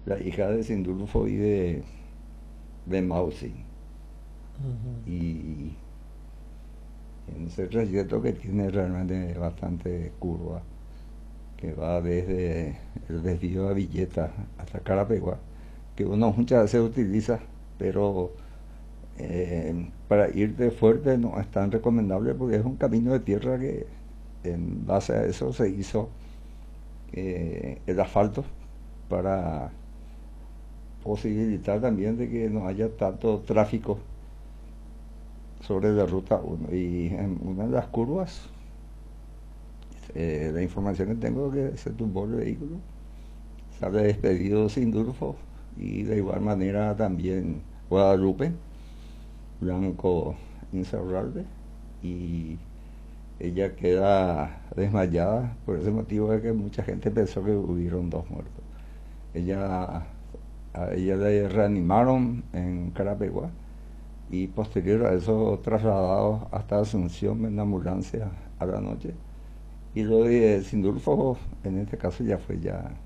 la hija de Sindulfo y de Mausi. Y en ese trayecto que tiene realmente bastante curva, que va desde el desvío a Villeta hasta Carapeguá, que uno muchas veces utiliza, pero para ir de fuerte no es tan recomendable porque es un camino de tierra que en base a eso se hizo el asfalto para posibilitar también de que no haya tanto tráfico sobre la ruta 1. Y en una de las curvas, la información que tengo es que se tumbó el vehículo, sale despedido Sindulfo y de igual manera también Guadalupe Blanco Insaurralde, y ella queda desmayada. Por ese motivo es que mucha gente pensó que hubieron dos muertos. A ella le reanimaron en Carapeguá y posterior a eso trasladados hasta Asunción en ambulancia a la noche. Y lo de Sindulfo en este caso ya fue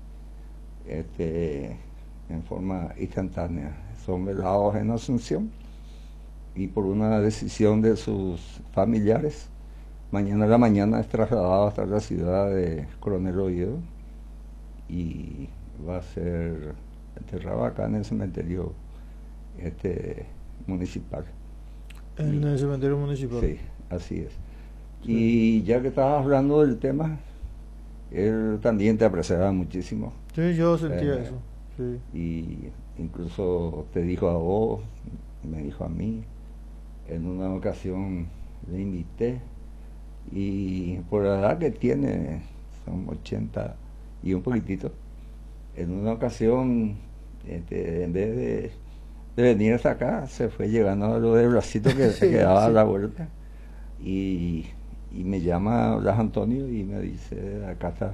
en forma instantánea. Son velados en Asunción y por una decisión de sus familiares, mañana a la mañana es trasladado hasta la ciudad de Coronel Oviedo y va a ser enterrado acá en el cementerio municipal. En el cementerio municipal. Sí, así es. Sí. Y ya que estabas hablando del tema, él también te apreciaba muchísimo. Sí, yo sentía eso. Sí. Y incluso te dijo a vos, me dijo a mí, en una ocasión le invité, y por la edad que tiene, son 80 y un poquitito, en una ocasión, en vez de venir hasta acá, se fue llegando a lo de Bracito que se quedaba a la vuelta, y me llama Blas Antonio y me dice, acá está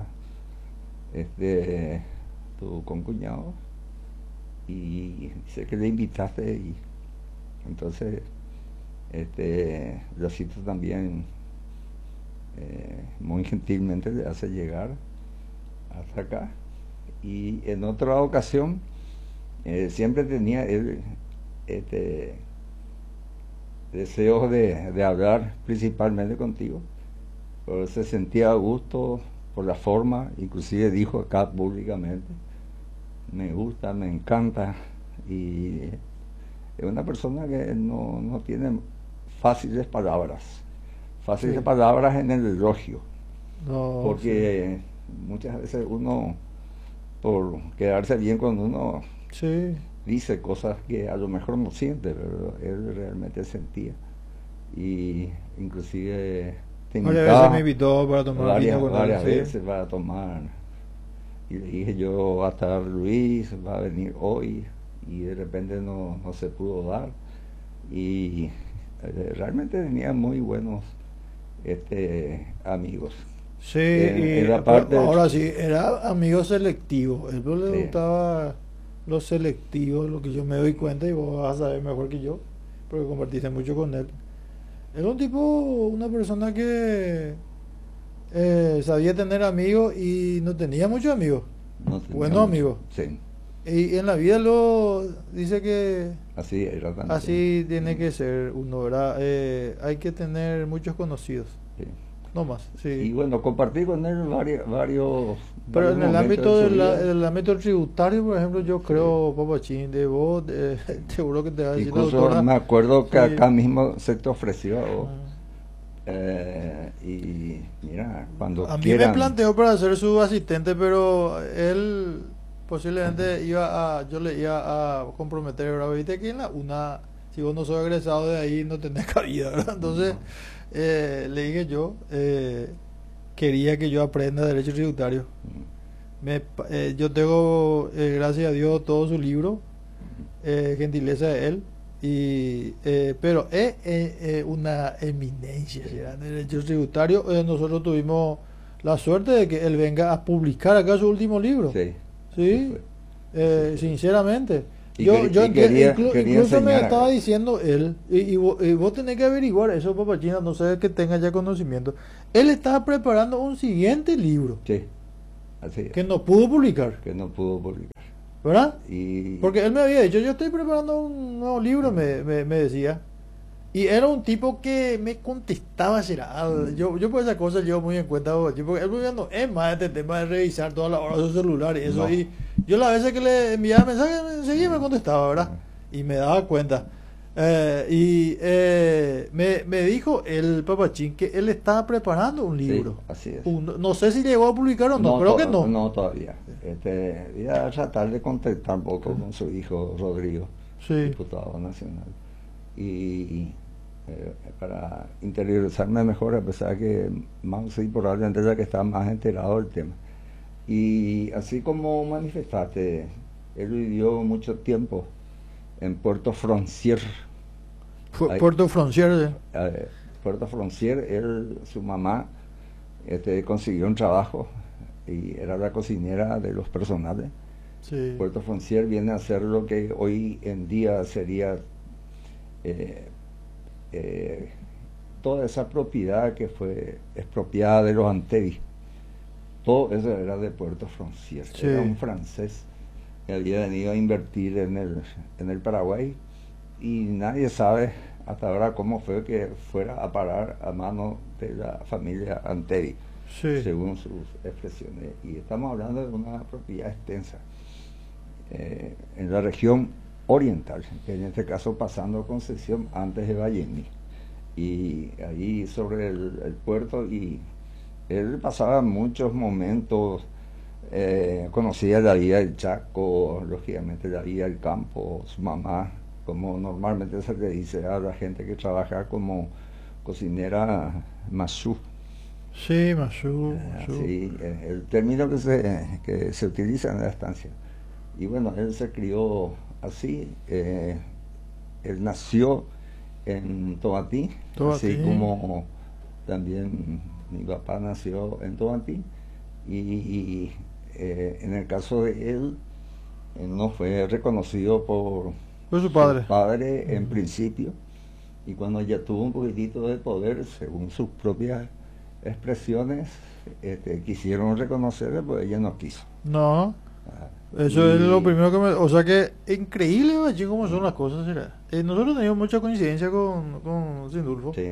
tu concuñado, y dice que le invitaste, y entonces Blasito también muy gentilmente le hace llegar hasta acá. Y en otra ocasión siempre tenía él deseos de hablar principalmente contigo, pero se sentía a gusto por la forma, inclusive dijo acá públicamente, me gusta, me encanta, y es una persona que no tiene fáciles palabras en el elogio, porque muchas veces uno, por quedarse bien con uno, dice cosas que a lo mejor no siente, pero él realmente sentía. Y inclusive te invitaba, varias veces me invitó para tomar varias veces para tomar, y le dije yo, va a estar Luis, va a venir hoy, y de repente no se pudo dar, y realmente tenía muy buenos amigos. Sí, y ahora sí, era amigo selectivo. Él le gustaba lo selectivo, lo que yo me doy cuenta, y vos vas a saber mejor que yo, porque compartiste mucho con él. Era un tipo, una persona que sabía tener amigos y no tenía muchos amigos. Buenos amigos. Sí. Y en la vida lo dice que así era también. Así tiene que ser uno, ¿verdad? Hay que tener muchos conocidos. Sí. No más, sí. Y bueno, compartí con él varios pero en el ámbito del ámbito tributario, por ejemplo, yo creo, Papachín, de vos, seguro que te va a decir incluso la autora. Me acuerdo que acá mismo se te ofreció y mira, cuando a quieran. mí me planteó para ser su asistente, pero él posiblemente yo le iba a comprometer, ¿verdad? Viste que si vos no sos egresado de ahí no tenés cabida, ¿verdad? Entonces le dije yo, quería que yo aprenda derecho tributario. Yo tengo, gracias a Dios, todo su libro, gentileza de él, pero es una eminencia en derecho tributario. Nosotros tuvimos la suerte de que él venga a publicar acá su último libro. Sí, sinceramente. Incluso me estaba diciendo él, y vos tenés que averiguar eso, Papachina, no sé que tenga ya conocimiento. Él estaba preparando un siguiente libro. Sí, así es. Que no pudo publicar. ¿verdad? Y Porque él me había dicho, yo estoy preparando un nuevo libro, me decía. Y era un tipo que me contestaba, será. Yo por esa cosa llevo muy en cuenta, porque él no es más este tema de revisar todas las horas su celular y eso. no. Y yo las veces que le enviaba mensajes, enseguida me contestaba, ¿verdad? Ah, Y me daba cuenta. Me dijo el papachín que él estaba preparando un sí, libro. así es. No sé si llegó a publicar o no, creo que no. No todavía. Voy a tratar de contactar un poco con su hijo Rodrigo, Sí, diputado nacional. Y para interiorizarme mejor, a pesar que más sí, probablemente ya que está más enterado del tema. Y así como manifestaste, él vivió mucho tiempo en Puerto Froncier. Ahí, Puerto Froncier. Puerto Froncier, su mamá consiguió un trabajo y era la cocinera de los personales. Sí, Puerto Froncier viene a ser lo que hoy en día sería toda esa propiedad que fue expropiada de los Antevi. Todo eso era de Puerto Froncier. sí. Era un francés que había venido a invertir en el Paraguay y nadie sabe hasta ahora cómo fue que fuera a parar a mano de la familia Antevi, Sí. según sus expresiones. Y estamos hablando de una propiedad extensa en la región oriental, en este caso pasando Concesión antes de Vallení, y ahí sobre el puerto, y él pasaba muchos momentos, conocía la vida del Chaco, lógicamente la vida del campo, su mamá, como normalmente se le dice a la gente que trabaja como cocinera masú. Sí, Masú. Así, el término que se utiliza en la estancia. Y bueno, él se crió así, él nació en Tomatí, así como también mi papá nació en Tomatí, y en el caso de él no fue reconocido por Fue su su padre. padre en principio, y cuando ya tuvo un poquitito de poder, según sus propias expresiones, quisieron reconocerle, pues ella no quiso. No, Ah, eso es lo y primero que me... O sea que increíble, allí cómo son las cosas, será. Nosotros tenemos mucha coincidencia con Sindulfo. sí,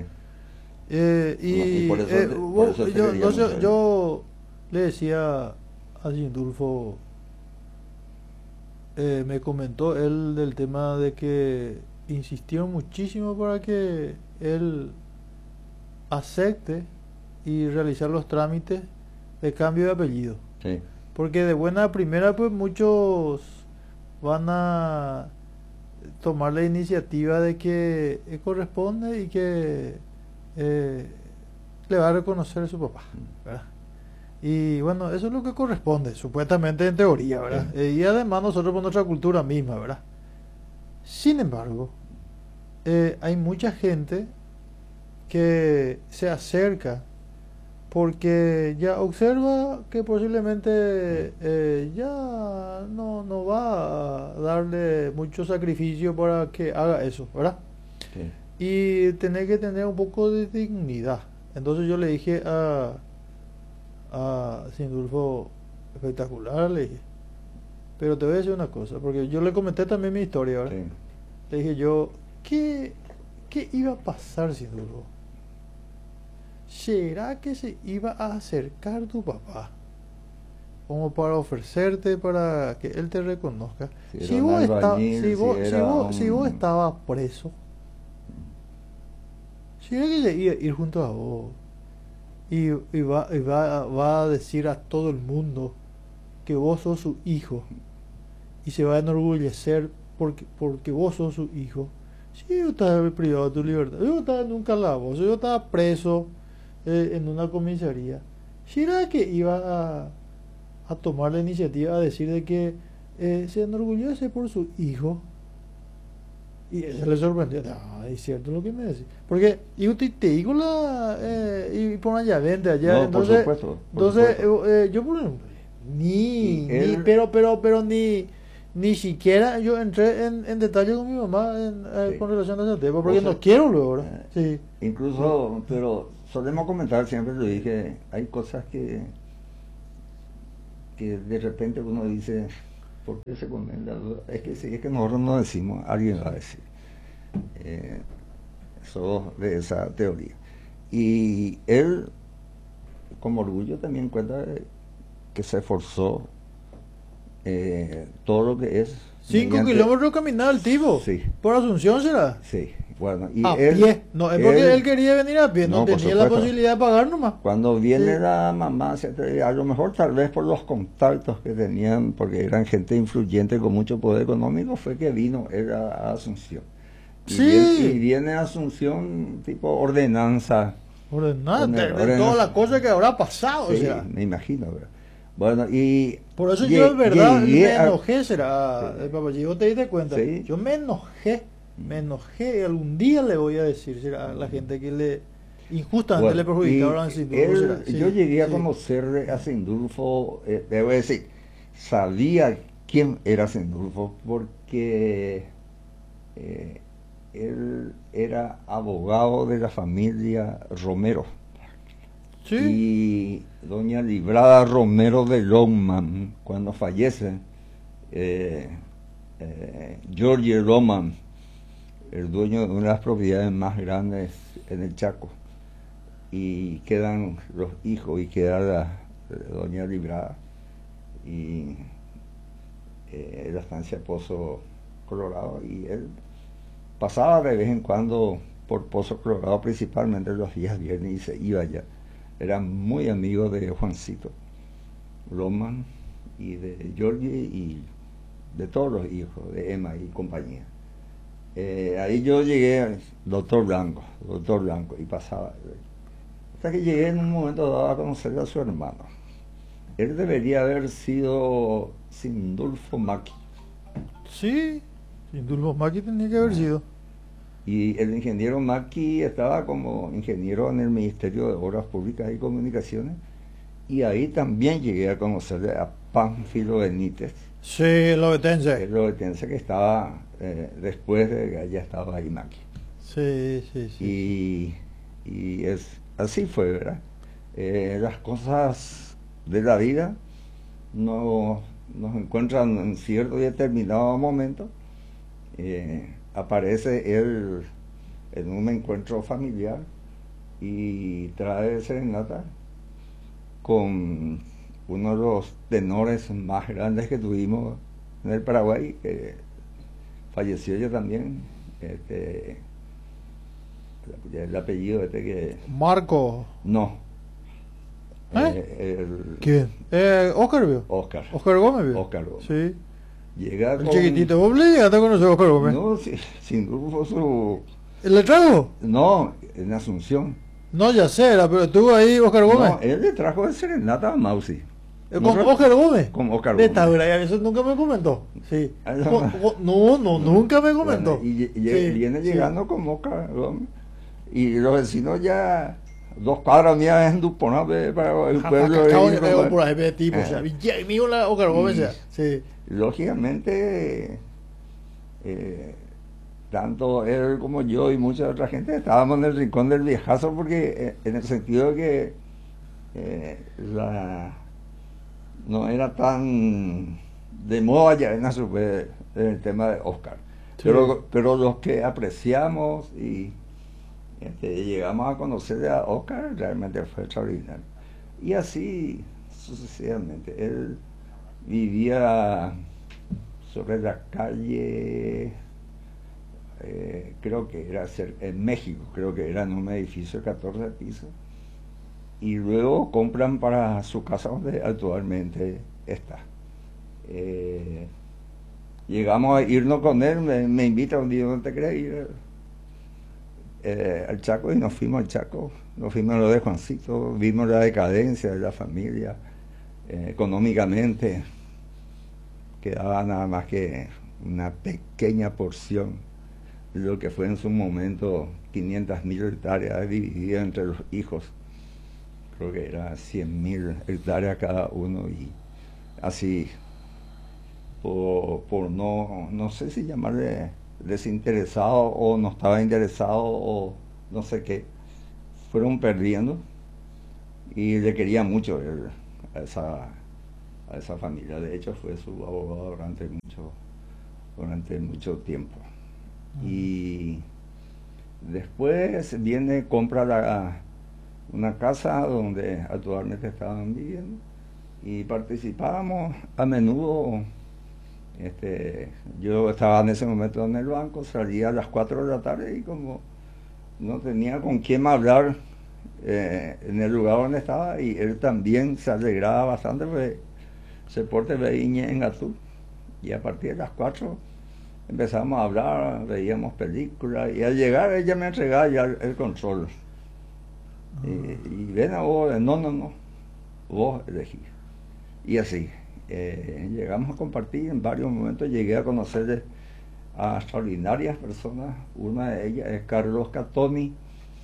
y Y por eso te yo, quería mencionar. yo le decía a Sindulfo, me comentó él del tema de que insistió muchísimo para que él acepte y realizar los trámites de cambio de apellido. Sí, Porque de buena primera, pues muchos van a tomar la iniciativa de que corresponde y que le va a reconocer a su papá, ¿verdad? Y bueno, eso es lo que corresponde, supuestamente en teoría, ¿verdad? sí, Y además nosotros por nuestra cultura misma, ¿verdad? Sin embargo, hay mucha gente que se acerca porque ya observa que posiblemente ya no va a darle mucho sacrificio para que haga eso, ¿verdad? sí, Y tener que tener un poco de dignidad. Entonces yo le dije a Sindulfo, espectacular, le dije, pero te voy a decir una cosa, porque yo le comenté también mi historia, ¿verdad? sí. Le dije yo, ¿qué iba a pasar, Sindulfo? ¿Será que se iba a acercar tu papá como para ofrecerte para que él te reconozca? Si era un albañil, Si vos estabas preso, ¿será que se iba a ir junto a vos va a decir a todo el mundo que vos sos su hijo y se va a enorgullecer porque vos sos su hijo? Si yo estaba privado de tu libertad, yo estaba en un calabozo, yo estaba preso en una comisaría, ¿será que iba a tomar la iniciativa a decir de que se enorgullece por su hijo? Y se le sorprendió. Ah, es cierto lo que me decís. Porque yo te digo y por allá vende allá. No, Entonces, por supuesto. yo por ejemplo, Y ni él, pero ni siquiera yo entré en detalle con mi mamá sí. con relación a ese tema, porque O sea, no quiero luego, ¿verdad? Sí, incluso, pero solemos comentar, siempre lo dije, hay cosas que de repente uno dice, ¿Por qué se comenta? Es que si es que nosotros no decimos, alguien va a decir. Sos de esa teoría. Y él, como orgullo, también cuenta que se esforzó todo lo que es. 5 kilómetros caminaba el tipo. Sí. Por Asunción será. Sí, bueno. Y A él, pie. No, es porque él quería venir a pie. No, No, por tenía la supuesto. posibilidad de pagar nomás. Cuando viene Sí. la mamá, a lo mejor tal vez por los contactos que tenían, porque eran gente influyente con mucho poder económico, fue que vino él a Asunción. Y viene a Asunción tipo ordenanza. Ordenada, de Ordenanza. todas las cosas que habrá pasado. Sí, O sea, me imagino, ¿verdad? Bueno, y por eso yo en verdad me llegué a- enojé, será, papá, vos te diste cuenta. Sí. Yo me enojé, y algún día le voy a decir, será, a la gente que le injustamente Bueno, le perjudicaron y a Sindulfo, será. Sí, yo llegué a sí. conocer a Sindulfo, debo decir, sabía quién era Sindulfo porque él era abogado de la familia Romero. Sí. Y doña Librada Romero de Longman, cuando fallece, George Longman, el dueño de una de las propiedades más grandes en el Chaco, y quedan los hijos y queda doña Librada, y la estancia Pozo Colorado, y él pasaba de vez en cuando por Pozo Colorado, principalmente los días viernes, y se iba allá. Era muy amigo de Juancito Roman y de Georgie y de todos los hijos de Emma y compañía. Ahí yo llegué, doctor Blanco, y pasaba. Hasta que llegué en un momento dado a conocer a su hermano. Él debería haber sido Sindulfo Maki. Sí, Sindulfo Maki tenía que haber sido. Y el ingeniero Maki estaba como ingeniero en el Ministerio de Obras Públicas y Comunicaciones, y ahí también llegué a conocerle a Pánfilo Benítez, Sí, el obetense. el obetense que estaba después de que ya estaba ahí Maki. Sí, sí, sí. Y así fue, ¿verdad? Las cosas de la vida nos encuentran en cierto y determinado momento. Aparece él en un encuentro familiar y trae serenata con uno de los tenores más grandes que tuvimos en el Paraguay, que falleció ya también, el apellido que... Marco. No. ¿Quién? Oscar vio. Oscar. Oscar Gómez vio. Oscar Gómez. Sí. Llega El chiquitito. ¿Vos le llegaste a conocer a Oscar Gómez? No, sin duda su... ¿Le trajo? No, en Asunción. No, ya sé, pero estuvo ahí Oscar Gómez. No, él le trajo de serenata a Mausi. ¿Con Oscar Gómez? Con Oscar De Gómez. Taura, eso nunca me comentó. Sí. Ah, No, nunca me comentó. Bueno, y Sí, viene sí. llegando con Oscar Gómez. Y los vecinos ya... 2 cuadras mías en Dupona para el pueblo. Por ahí de tipo, o sea, mío la Oscar Gómez, o sea, sí. Lógicamente, tanto él como yo y mucha otra gente estábamos en el rincón del viejazo, porque en el sentido de que no era tan de moda ya en el tema de Oscar. Sí. Pero los que apreciamos y llegamos a conocer a Oscar, realmente fue extraordinario. Y así sucesivamente. Él vivía sobre la calle, creo que era en México, creo que era en un edificio de 14 pisos, y luego compran para su casa donde actualmente está. Llegamos a irnos con él, me invita un día, ¿no te crees ir al Chaco? Y nos fuimos al Chaco, nos fuimos a lo de Juancito, vimos la decadencia de la familia, económicamente quedaba nada más que una pequeña porción de lo que fue en su momento 500.000 hectáreas divididas entre los hijos. Creo que era 100.000 hectáreas cada uno, y así por no sé si llamarle desinteresado o no estaba interesado o no sé qué, fueron perdiendo, y le quería mucho a esa familia. De hecho, fue su abogado durante mucho tiempo. Y después viene, compra una casa donde actualmente estaban viviendo y participábamos a menudo. Yo estaba en ese momento en el banco, salía a las 4 de la tarde y como no tenía con quién hablar en el lugar donde estaba, y él también se alegraba bastante porque se porte veía en Azul, y a partir de las 4 empezamos a hablar, veíamos películas, y al llegar ella me entregaba ya el control. Y ven a vos, no, vos elegís. Y así, llegamos a compartir en varios momentos, llegué a conocer a extraordinarias personas. Una de ellas es Carlos Catoni,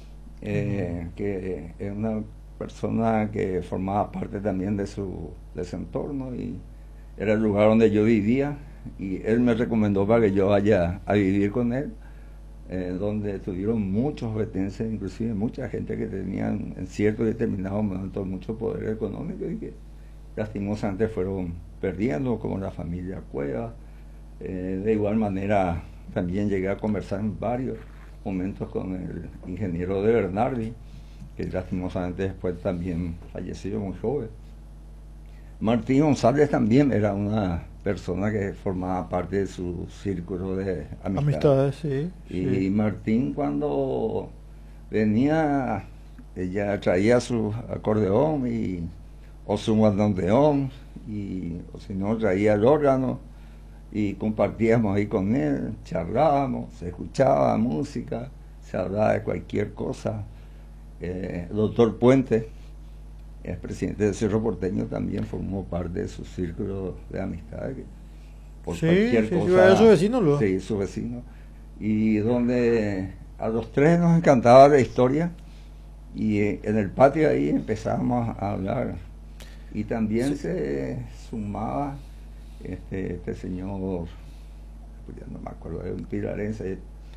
que es una persona que formaba parte también de su entorno, y era el lugar donde yo vivía, y él me recomendó para que yo vaya a vivir con él, donde tuvieron muchos vetenses, inclusive mucha gente que tenían en cierto y determinado momento mucho poder económico y que lastimosamente fueron perdiendo, como la familia Cueva. De igual manera también llegué a conversar en varios momentos con el ingeniero de Bernardi, que lastimosamente después también falleció muy joven. Martín González también era una persona que formaba parte de su círculo de amistades. Sí. Y Martín, cuando venía, ella traía su acordeón o su bandoneón, o si no, traía el órgano, y compartíamos ahí con él, charlábamos, se escuchaba música, se hablaba de cualquier cosa. El doctor Puente, el presidente del Cerro Porteño, también formó parte de su círculo de amistad, por cualquier cosa. Era su vecino, luego. Sí, su vecino. Y donde a los tres nos encantaba la historia, y en el patio ahí empezábamos a hablar. Y también se sumaba este señor, ya no me acuerdo, era un pilarense,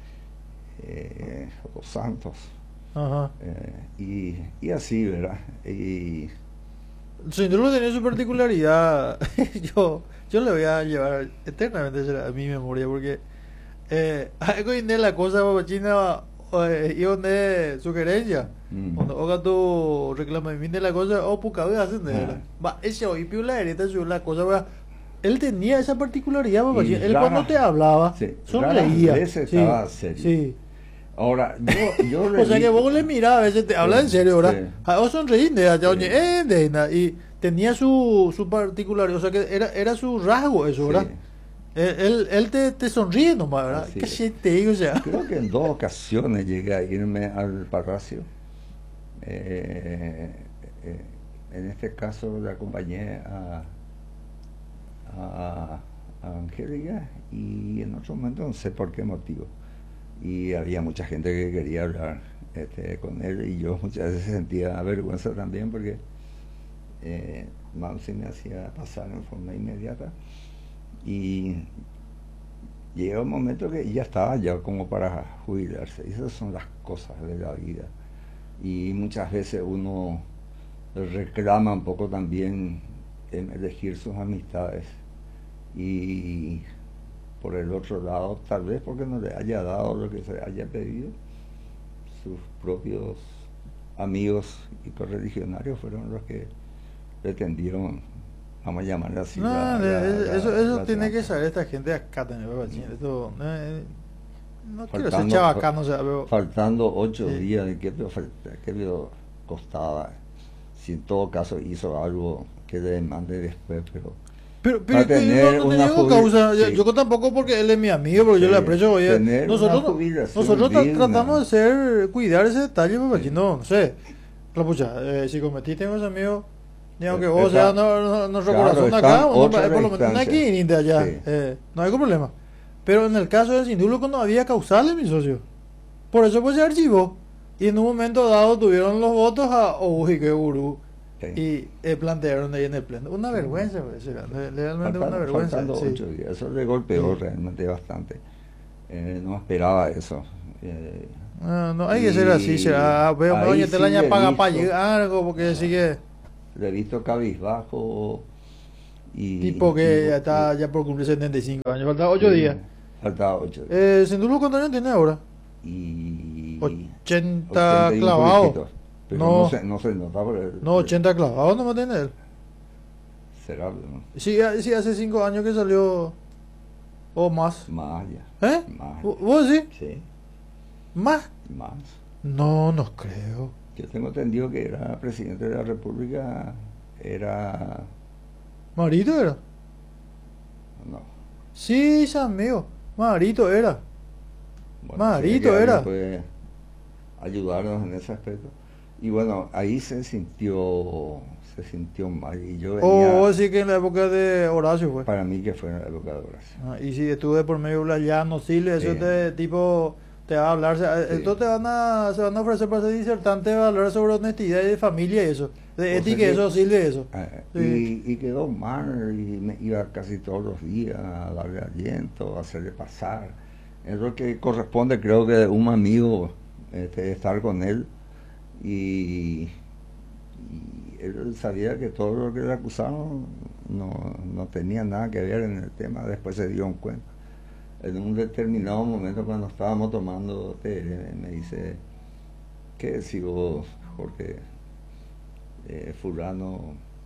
Los Santos. Ajá. Y así, ¿verdad? Y El síndrome tenía su particularidad. yo le voy a llevar eternamente a mi memoria, porque algo de la cosa papachina y donde sugerencia cuando oga tu reclamación de la cosa o puca voy a hacer va ese hoy piola hereta su la cosa va. Él tenía esa particularidad papachina. Él cuando te hablaba sonreía. Estaba serio. Sí. Ahora, yo o sea que vos le mirabas, a veces te habla en serio, ¿verdad? Sí. O sonreí, y tenía su particularidad, o sea que era su rasgo eso, ¿verdad? Sí. Él te sonríe nomás, ¿verdad? Así ¿Qué es. shit te digo, o sea? Creo que en 2 ocasiones llegué a irme al Palacio. En este caso le acompañé a Angélica, y en otro momento no sé por qué motivo. Y había mucha gente que quería hablar con él, y yo muchas veces sentía vergüenza también porque Mausi me hacía pasar en forma inmediata, y llegó un momento que ya estaba ya como para jubilarse. Esas son las cosas de la vida, y muchas veces uno reclama un poco también en elegir sus amistades, y por el otro lado, tal vez porque no le haya dado lo que se haya pedido, sus propios amigos y correligionarios fueron los que pretendieron, vamos a llamarle así. Eso tiene que saber esta gente acá también, esto, no quiero ser chabacano, o sea, pero, faltando 8 días, ¿de qué le costaba? Si en todo caso hizo algo que le demande después, pero yo no tengo causa, sí. yo tampoco, porque él es mi amigo, porque yo le aprecio. Nosotros tratamos de cuidar ese detalle, porque no sé, si cometiste con ese amigo, ni aunque vos seas nuestro corazón acá, por lo menos aquí de allá, sí. No hay problema. Pero en el caso del Sindulco no había causales, mi socio, por eso pues se archivó, y en un momento dado tuvieron los votos a Obujique Uru. Y plantearon ahí en el pleno. Una vergüenza, realmente una vergüenza. Faltando 8 días, eso le golpeó realmente bastante. No esperaba eso. No hay que ser así. Oye, te la aña paga para llegar algo, porque sigue. Le he visto cabizbajo, Tipo que ya está ya por cumplir 75 años, faltan 8 días. Faltaba 8 días. Sindulo, ¿cuántos años tiene ahora? Y 80 81 clavado. poquititos, pero No, no se nota por el, no, 80 clavado no me tiene él. será, ¿no? Sí, sí, hace 5 años que salió. O más. Más ya. ¿Eh? Más. ¿Vos sí? Sí, ¿Más? más. No, no creo. Yo tengo entendido que era presidente de la República, era... ¿Marito era? No. Sí, es amigo. Marito era. Bueno, Marito si es que era. alguien puede ayudarnos en ese aspecto. Y bueno, ahí se sintió mal. Y yo venía, O sí que en la época de Horacio fue. para mí que fue en la época de Horacio. Y si estuve por medio de la llano, Siles, eso Sí. tipo te va a hablar, Sí. esto se van a ofrecer para ser disertante, va a hablar sobre honestidad y de familia y eso, de O sea ética y que- eso, Siles, eso. Y quedó mal y me iba casi todos los días a darle aliento, a hacerle pasar. Es lo que corresponde, creo que de un amigo, estar con él y él sabía que todo lo que le acusaron no tenía nada que ver en el tema. Después se dio cuenta. En un determinado momento, cuando estábamos tomando té, me dice: ¿qué decís vos, Jorge? Fulano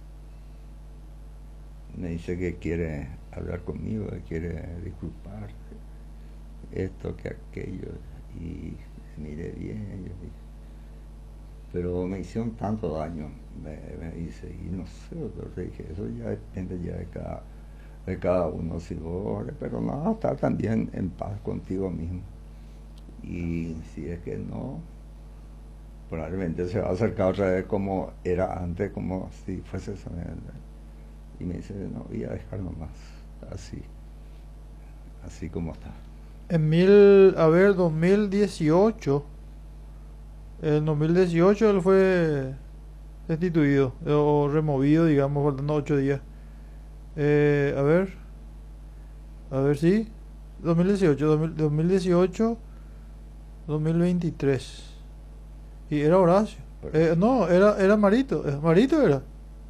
me dice que quiere hablar conmigo, que quiere disculpar, esto que aquello. Y miré bien, yo dije, pero me hicieron tanto daño, me dice, y no sé, doctor, le dije, eso ya depende ya de cada uno, si vos, pero no, estar también en paz contigo mismo. Y si es que no, probablemente se va a acercar otra vez como era antes, como si fuese eso. Y me dice, no, voy a dejar nomás, así como está. En 2018, en 2018 él fue destituido o removido, digamos, faltando 8 días. A ver, sí, 2018, 2023. Y era Horacio. No, era Marito. Marito era.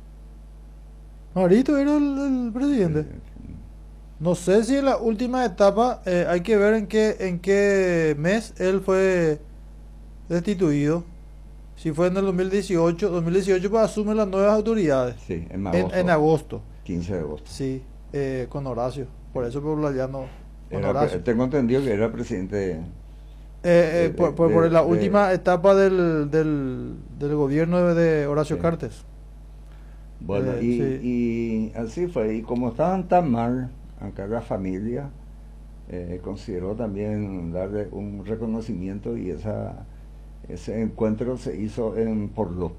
Marito era el presidente. No sé si en la última etapa hay que ver en qué mes él fue destituido. Si fue en el 2018, pues asume las nuevas autoridades. Sí, en agosto. En agosto. 15 de agosto. Sí, con Horacio. Por eso Puebla ya no. Con Horacio. Tengo entendido que era presidente. Por la última etapa del gobierno de Horacio Sí. Cartes. Bueno, y así fue. Y como estaban tan mal, acá la familia consideró también darle un reconocimiento, y ese encuentro se hizo en Porlo.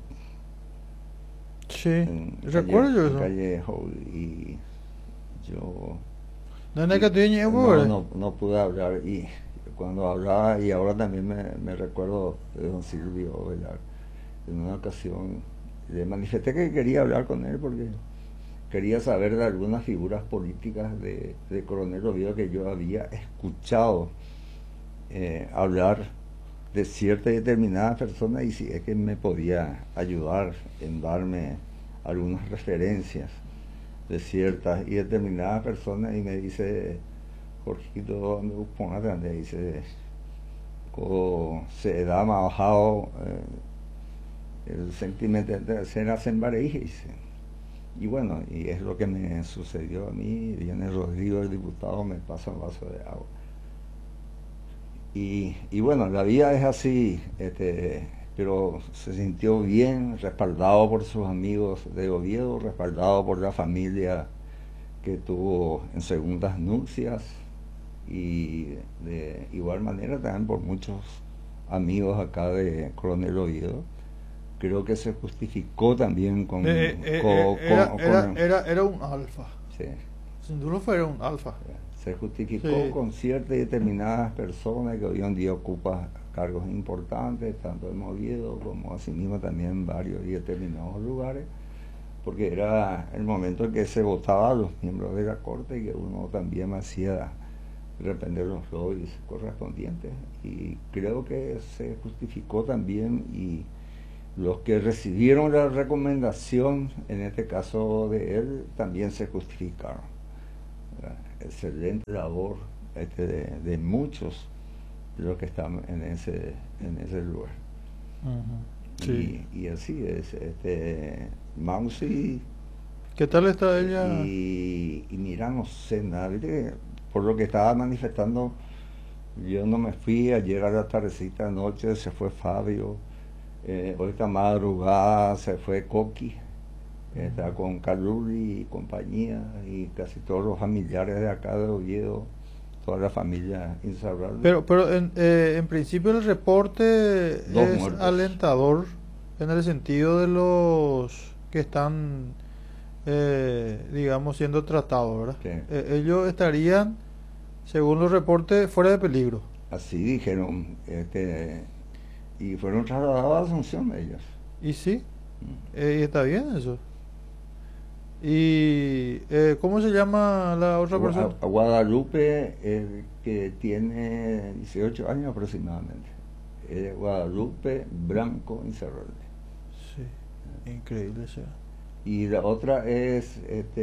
Sí, recuerdo yo eso. Calle Howe, y yo no pude hablar, y cuando hablaba, y ahora también me recuerdo de don Silvio Velar, en una ocasión le manifesté que quería hablar con él porque quería saber de algunas figuras políticas de Coronel Oviedo que yo había escuchado hablar de cierta y determinada persona, y si es que me podía ayudar en darme algunas referencias de ciertas y determinadas personas. Y me dice, Jorgito, me ponga, dice, se da más bajado el sentimiento de ser hacen bareje, dice. Y bueno, y es lo que me sucedió a mí. Viene Rodrigo, el diputado, me pasa un vaso de agua. Y bueno, la vida es así, pero se sintió bien, respaldado por sus amigos de Oviedo, respaldado por la familia que tuvo en segundas nupcias, y de igual manera también por muchos amigos acá de Coronel Oviedo. Creo que se justificó también era un alfa. Sí. Sin duda fue un alfa. Se justificó Sí. con ciertas y determinadas personas que hoy en día ocupan cargos importantes, tanto en Oviedo como asimismo también en varios y determinados lugares, porque era el momento en que se votaba a los miembros de la Corte, y que uno también hacía reprender los lobbies correspondientes, y creo que se justificó también, y los que recibieron la recomendación, en este caso de él, también se justificaron. Excelente labor de muchos de los que están en ese lugar. Ujú, sí. Y así es. Mausi. ¿Qué tal está ella? Y mira, no sé nada. ¿Viste que por lo que estaba manifestando, yo no me fui ayer a la tardecita anoche, se fue Fabio. Hoy esta madrugada se fue Coqui. Está con Caluli y compañía, y casi todos los familiares de acá de Oviedo, toda la familia insaurralde. Pero en principio el reporte Dos es muertos. alentador en el sentido de los que están, digamos, siendo tratados, ¿verdad? Sí. Ellos estarían, según los reportes, fuera de peligro. Así dijeron, y fueron trasladados a Asunción ellos. Y sí, y está bien eso. ¿Y cómo se llama la otra persona? A Guadalupe, que tiene 18 años aproximadamente. Guadalupe Branco Insaurralde. Sí, increíble sea. Y la otra es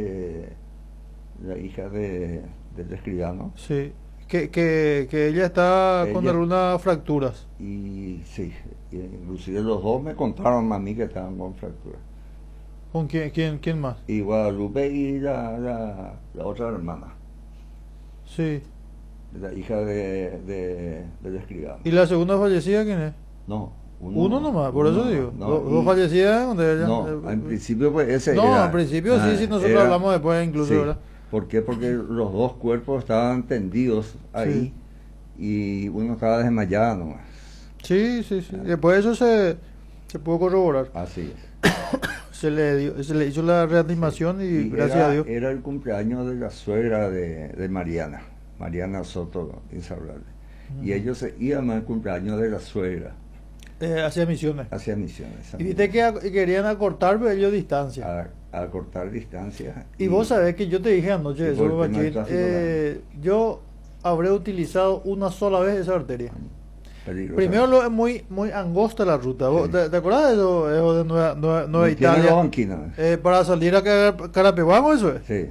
la hija del escribano. Sí, que ella está con Ella- algunas fracturas. Y sí, inclusive los dos me contaron a mí que estaban con fracturas. ¿Con quién más? Y Guadalupe y la otra hermana, Sí. la hija del escribano. ¿Y la segunda fallecida quién es? No, Uno nomás, por eso digo. no, Dos fallecidas donde ella. No, en principio pues ese No, era. al principio sí, sí, nosotros hablamos después incluso, sí. ¿verdad? ¿Por qué? Porque los dos cuerpos estaban tendidos ahí y uno estaba desmayado nomás. Sí, sí, sí. Después eso se pudo corroborar. Así es. Se le hizo la reanimación y gracias era, a Dios. Era el cumpleaños de la suegra de Mariana Soto Insaurralde. Y ellos se iban al cumpleaños de la suegra Hacía misiones. hacia Misiones. Y viste que querían acortar pero ellos distancia. A cortar distancia. Y vos sabés que yo te dije anoche, Sí, eso, por el tema del Bachín, tráfico, yo habré utilizado una sola vez esa arteria. Peligrosa. Primero es muy angosta la ruta. ¿Vos Sí. ¿Te acordás de eso de Nueva No tiene Italia? los banquinos. Para salir a Carapeguamo, eso es. Sí.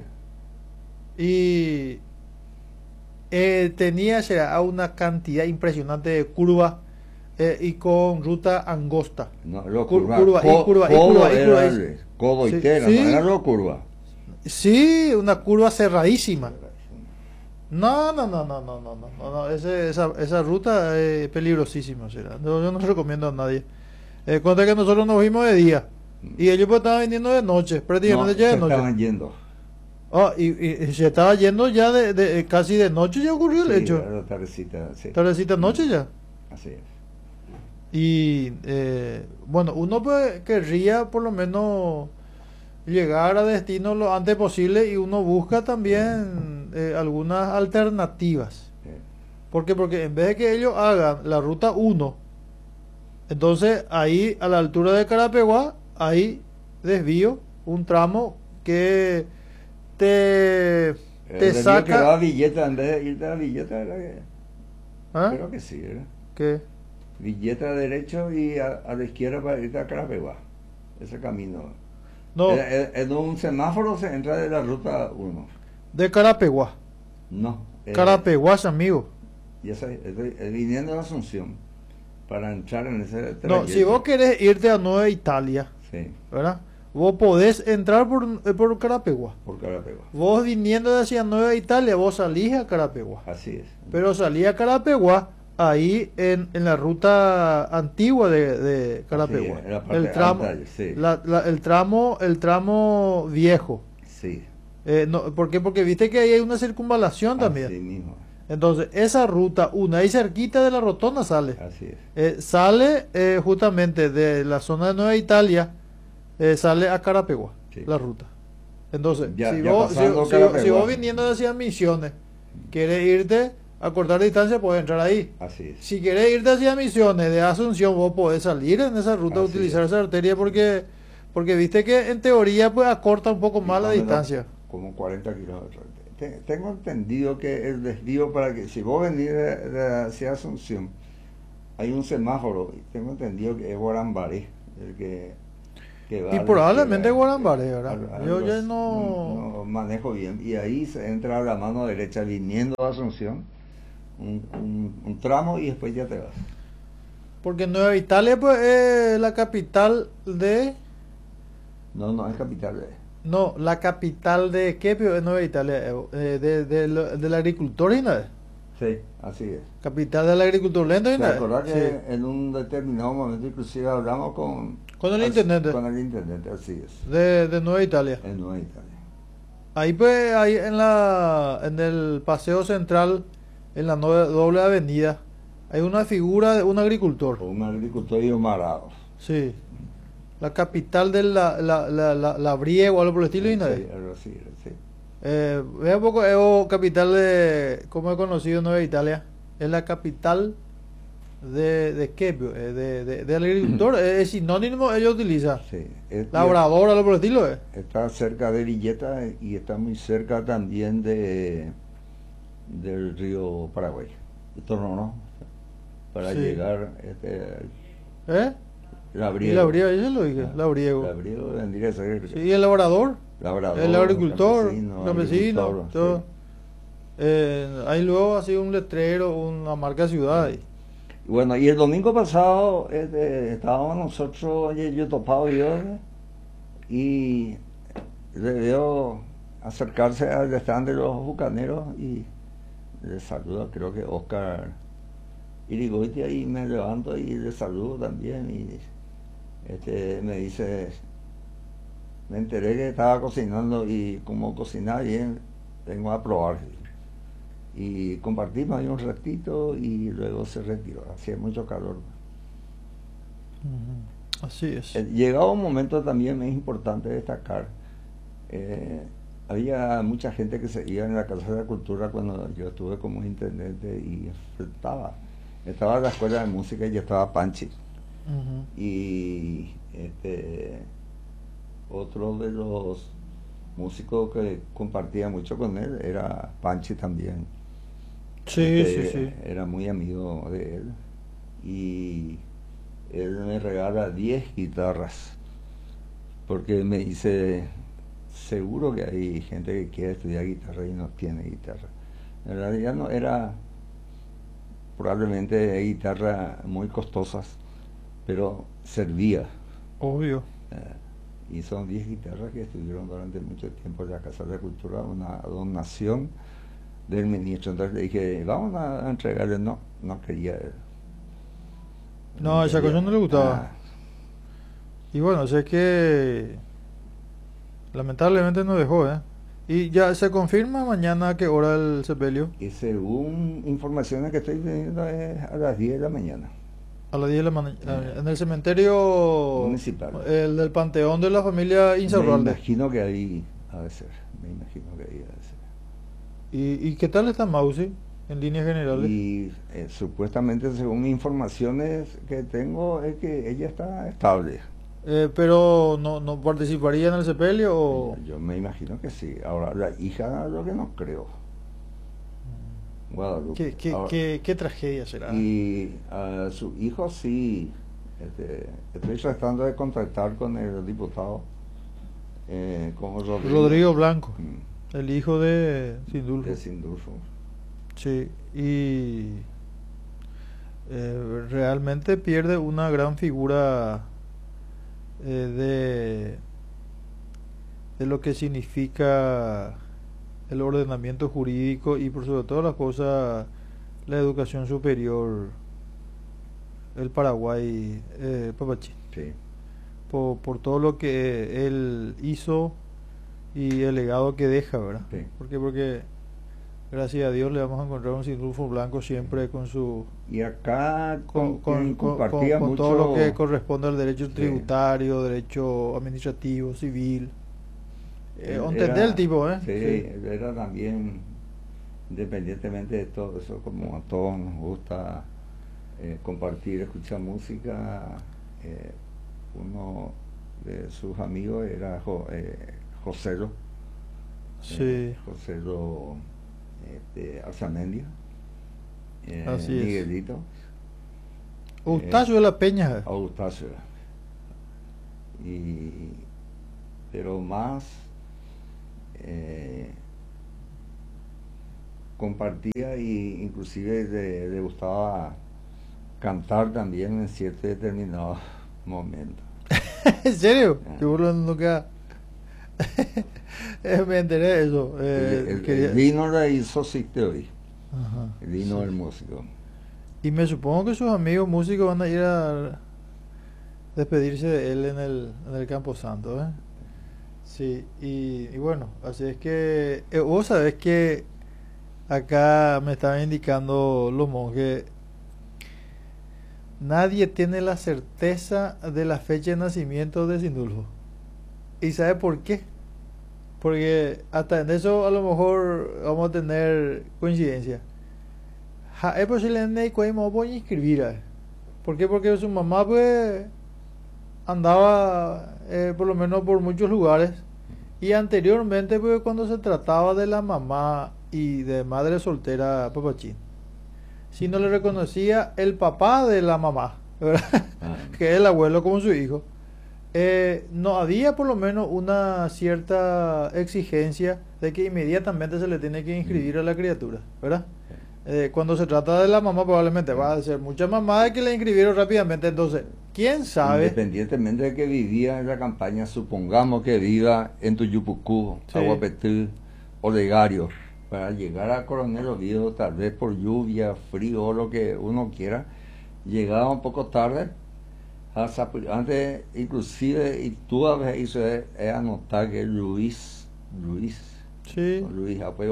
Y tenía a una cantidad impresionante de curvas y con ruta angosta. No, lo Curva, curva. curva. Codo y Sí, tela, sí. no era lo curva. Sí, una curva cerradísima. No, esa ruta es peligrosísima, será. Yo no recomiendo a nadie. Cuenta que nosotros nos vimos de día y ellos pues estaban vendiendo de noche, prácticamente No, ya de se noche. estaban yendo. Y se estaba yendo ya casi de noche ya ocurrió el Sí, hecho. era la tardecita, sí. Tardecita noche ya. Así es. Y bueno, uno pues querría por lo menos llegar a destino lo antes posible y uno busca también algunas alternativas. Sí. ¿Por qué? Porque en vez de que ellos hagan la ruta 1, entonces ahí a la altura de Carapeguá hay desvío, un tramo que te El desvío que saca... va a Villeta, en vez de irte a Villeta, era que... ¿Ah? Creo que sí, ¿verdad? ¿Qué? Villeta derecho y a la izquierda para irte a Carapeguá. Ese camino. No, En un semáforo se entra de la ruta 1. de Carapeguá. No. Carapeguá, amigo. Y viniendo de Asunción para entrar en ese No, trayecto. si vos querés irte a Nueva Italia, Sí, ¿verdad? Vos podés entrar por Carapeguá. por Carapeguá. Vos viniendo de hacia Nueva Italia, vos salís a Carapeguá. Así es. Pero salís a Carapeguá ahí en la ruta antigua de Carapeguá. Sí, en la parte el tramo, alta, sí. el tramo viejo. Sí. No, ¿por qué? Porque viste que ahí hay una circunvalación también. Así mismo. Entonces, esa ruta, una ahí cerquita de la rotonda sale. Así es. Sale justamente de la zona de Nueva Italia, sale a Carapeguá, Sí. la ruta. Entonces, Ya si pasando Carapeguá. vos viniendo hacia Misiones, quieres irte a cortar distancia, puedes entrar ahí. Así es. Si quieres irte hacia Misiones de Asunción, vos podés salir en esa ruta, Así utilizar es. esa arteria porque viste que en teoría pues acorta un poco más la Más o menos distancia. Como 40 kilómetros. Tengo entendido que el desvío para que, si vos venís hacia Asunción, hay un semáforo, y tengo entendido que es Guarambaré, el que va Y a la probablemente izquierda, Guarambaré, ¿verdad? algo Yo ya así, no manejo bien. Y ahí se entra a la mano derecha viniendo a Asunción, un tramo y después ya te vas. Porque Nueva Italia pues es la capital de... No, no es capital. No, la capital de qué es Nueva Italia, del agricultor, ¿no? Sí, así es. Capital del agricultor lento, ¿Te ¿no? acordás Sí. que en un determinado momento inclusive hablamos Con el intendente con el intendente? Así es, de Nueva Italia. en Nueva Italia. Ahí pues, ahí en el paseo central, en la doble avenida, hay una figura de un agricultor. Un agricultor y un marado. Sí. La capital de la Briego o algo por el estilo, ¿no? Sí, algo así, sí. Vea un poco, es capital de, ¿cómo he conocido Nueva Italia? Es la capital de qué, del agricultor, es sinónimo, ellos utilizan. Sí. Labrador, algo por el estilo, Está cerca de Villeta y está muy cerca también del río Paraguay. Esto no, para Sí. llegar ¿Eh? Labriego. Y Labriego, yo se lo dije, Labriego. Labriego vendría a ser Sí, y el labrador, labrador, el agricultor, campesino, agricultor, todo. sí. Hay luego así un letrero, una marca ciudad ahí. Bueno, y el domingo pasado estábamos nosotros, yo topado yo, y le veo acercarse al stand de los bucaneros y le saludo, creo que Oscar Irigoitia, y me levanto y le saludo también, y me dice, me enteré que estaba cocinando y como cocinaba bien, vengo a probar. Y compartimos ahí un ratito y luego se retiró, hacía mucho calor. Así es. Llegado un momento también es importante destacar, había mucha gente que se iba en la Casa de la Cultura cuando yo estuve como intendente y estaba la escuela de música y ya estaba Panchi. Y otro de los músicos que compartía mucho con él era Panchi también. Sí, sí. Era muy amigo de él y él me regala 10 guitarras porque me dice, seguro que hay gente que quiere estudiar guitarra y no tiene guitarra. En realidad no era probablemente guitarra muy costosas, pero servía. Obvio. Y son 10 guitarras que estuvieron durante mucho tiempo en la Casa de la Cultura, una donación del ministro. Entonces le dije, vamos a entregarle. No quería. No, esa cosa no le gustaba. Y bueno, sé que lamentablemente no dejó, ¿eh? Y ya se confirma mañana a qué hora el sepelio. Y según informaciones que estoy teniendo es a las 10 de la mañana. A las 10 de la mañana. En el cementerio municipal. El del Panteón de la familia Insaurralde. Me imagino que ahí ha de ser. ¿Y qué tal está Mausi en líneas generales? Y supuestamente, según informaciones que tengo, es que ella está estable. Pero no participaría en el sepelio o... Yo me imagino que sí. Ahora, la hija, lo que no creo. Guadalupe. ¿Qué tragedia será? Y a su hijo sí. Estoy tratando de contactar con el diputado, con Rodrigo Blanco, el hijo de Sindulfo. De Sindulfo. Sí, y realmente pierde una gran figura de lo que significa el ordenamiento jurídico y por sobre todas las cosas la educación superior, el Paraguay, Papachi. Sí. Por todo lo que él hizo y el legado que deja, ¿verdad? Sí. Porque gracias a Dios le vamos a encontrar un Sindulfo Blanco siempre con su... Y acá con con todo lo que corresponde al derecho tributario, derecho administrativo, civil. ¿Entendés el tipo, Sí, sí, era también, independientemente de todo eso, como a todos nos gusta compartir, escuchar música, uno de sus amigos era Joselo. Sí. Joselo Arzamendia, Así Miguelito. Eustacio de la Peña. Eustacio. y, pero más compartía y inclusive le gustaba cantar también en ciertos determinados momentos. ¿En serio? Ah. Yo nunca me enteré de eso. El Lino le hizo Teory, Ajá, el Lino sí. del músico. Y me supongo que sus amigos músicos van a ir a despedirse de él en el Camposanto, ¿eh? Sí, y bueno, así es que vos sabés que acá me estaban indicando los monjes, nadie tiene la certeza de la fecha de nacimiento de Sindulfo. ¿Y sabe por qué? Porque hasta en eso a lo mejor vamos a tener coincidencia. Es posible que no voy a inscribir. ¿Por qué? Porque su mamá pues andaba por lo menos por muchos lugares, y anteriormente pues cuando se trataba de la mamá y de madre soltera Papachín, si no le reconocía el papá de la mamá, ¿verdad? Que es el abuelo como su hijo, no había por lo menos una cierta exigencia de que inmediatamente se le tiene que inscribir a la criatura, ¿verdad? Cuando se trata de la mamá probablemente va a ser muchas mamás que la inscribieron rápidamente. Entonces, ¿quién sabe? Independientemente de que vivía en la campaña, supongamos que viva en Tuyupucú, Sí. Aguapetú, Olegario, para llegar a Coronel Oviedo, tal vez por lluvia, frío o lo que uno quiera, llegaba un poco tarde. Antes, inclusive, y tú a veces hizo anotar que Luis, Sí, apoyo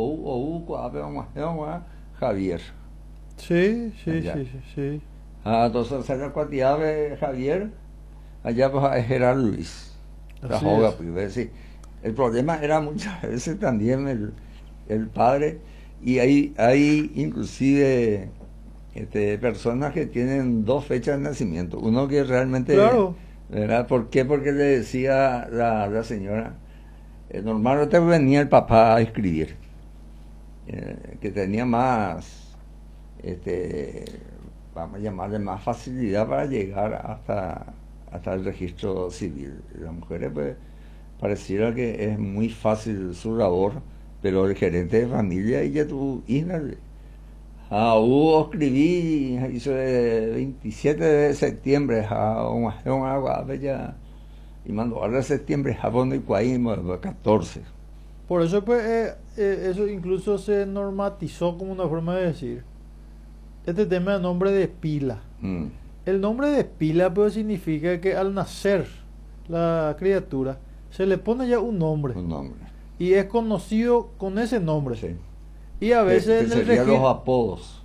Javier. sí, sí, Allá. sí, sí, sí. Entonces, se cuantía de Javier, allá pues era Luis. La Así joga, es. pues, es decir, el problema era muchas veces también el padre, y hay inclusive personas que tienen dos fechas de nacimiento. Uno que realmente, Claro. ¿verdad? ¿Por qué? Porque le decía la señora, normalmente venía el papá a escribir, que tenía más, vamos a llamarle, más facilidad para llegar hasta el registro civil. Las mujeres, pues, pareciera que es muy fácil su labor, pero el gerente de familia y ya tu hija, hubo escribí, hizo el 27 de septiembre, un agua bella, y mandó a septiembre, Japón y Cuaíma, 14. Por eso pues eso incluso se normatizó como una forma de decir. Este tema de nombre de pila. Mm. El nombre de pila pues significa que al nacer la criatura se le pone ya un nombre Un nombre. y es conocido con ese nombre. Sí. Y a veces en el serían los registro apodos.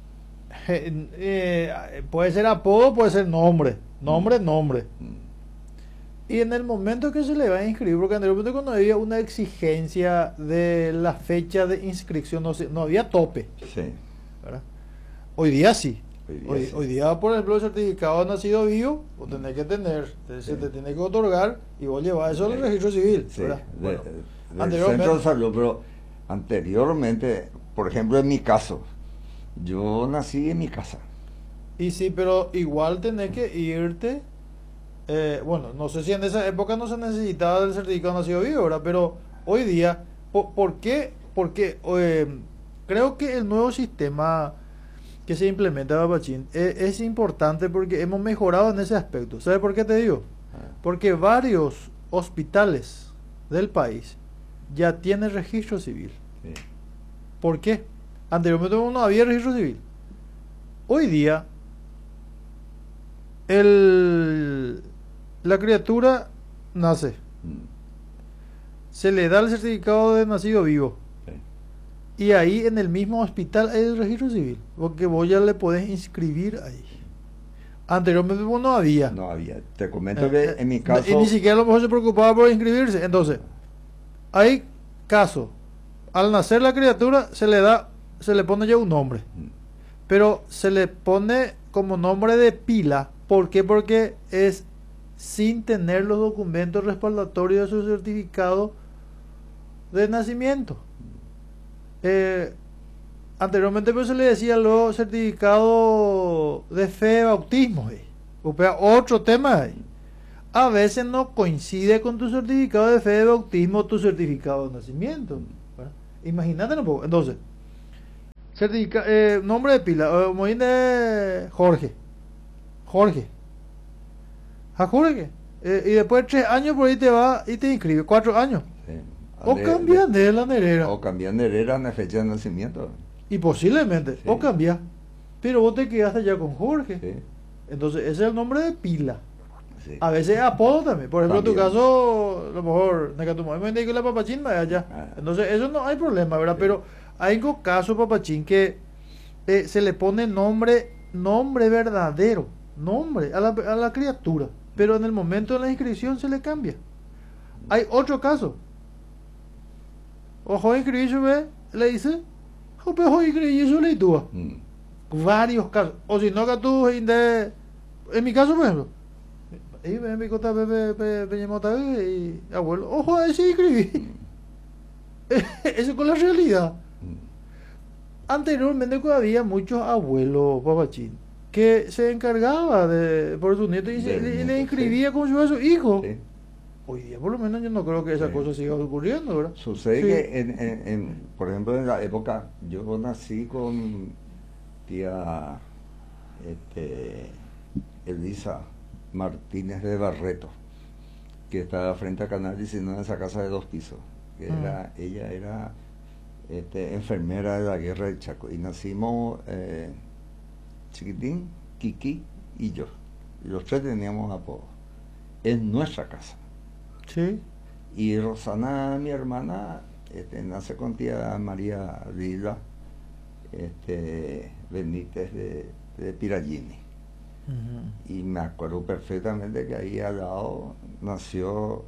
puede ser apodo, puede ser nombre, nombre. Mm. Y en el momento que se le va a inscribir, porque anteriormente cuando había una exigencia de la fecha de inscripción, no había tope, Sí. ¿verdad? Hoy día sí. Sí. Hoy día, por ejemplo, el certificado de nacido vivo, vos tenés que tener, se te tiene que otorgar y vos llevas eso al registro civil, Sí, ¿verdad? Bueno, del anteriormente- centro de salud, pero anteriormente, por ejemplo, en mi caso, yo nací en mi casa. Y sí, pero igual tenés que irte. Bueno, no sé si en esa época no se necesitaba el certificado de nacido vivo, ¿verdad? Pero hoy día, ¿por qué? Porque creo que el nuevo sistema que se implementa, Babachín, es importante porque hemos mejorado en ese aspecto. ¿Sabes por qué te digo? Porque varios hospitales del país ya tienen registro civil. Sí. ¿Por qué? Anteriormente no había registro civil. Hoy día, la criatura nace, Mm. se le da el certificado de nacido vivo, Sí. y ahí en el mismo hospital hay el registro civil, porque vos ya le podés inscribir ahí. Anteriormente no había. No había. Te comento que en mi caso. Y ni siquiera a lo mejor se preocupaba por inscribirse. Entonces, hay casos. Al nacer la criatura se le pone ya un nombre. Mm. Pero se le pone como nombre de pila. ¿Por qué? Porque es sin tener los documentos respaldatorios de su certificado de nacimiento. Anteriormente pues se le decía los certificados de fe de bautismo. O sea, otro tema. a veces no coincide con tu certificado de fe de bautismo o tu certificado de nacimiento. ¿Verdad? Imagínate un poco. Entonces, nombre de pila, como de Jorge. Jorge. A Jorge. Y después de 3 años por ahí te va y te inscribe. 4 años. Sí. O cambian de la nerera. O cambian de herera en la fecha de nacimiento. Y posiblemente. Sí. O cambias. Pero vos te quedaste ya con Jorge. Sí. Entonces, ese es el nombre de pila. Sí. A veces apodo también. Por ejemplo, También. en tu caso, a lo mejor, me dijo la papachín, allá. Ah. Entonces, eso no hay problema, ¿verdad? Sí. Pero hay un caso, papachín, que se le pone nombre verdadero, nombre a la criatura. Pero en el momento de la inscripción se le cambia. Hay otro caso. Ojo, inscribirse, ve, le dice, ojo, inscribirse, le dice. Varios casos. O si no, que tú, en mi caso, por ejemplo, y mi cota y abuelo, ojo, ahí sí escribí. Eso con la realidad. Anteriormente había muchos abuelos, papachín, que se encargaba por su nieto y le inscribía como si fuera su hijo. Sí. Hoy día, por lo menos, yo no creo que esa Sí. cosa siga ocurriendo, ¿verdad? Sucede Sí. que, por ejemplo, en la época, yo nací con tía Elisa Martínez de Barreto, que estaba frente a Canal 19 en esa casa de 2 pisos. Que ella era enfermera de la guerra del Chaco. Y nacimos Chiquitín, Kiki y yo. Y los 3 teníamos apodo. En nuestra casa. Sí. Y Rosana, mi hermana, nace con tía María Lila Benítez de Pirallini. Uh-huh. Y me acuerdo perfectamente que ahí al lado nació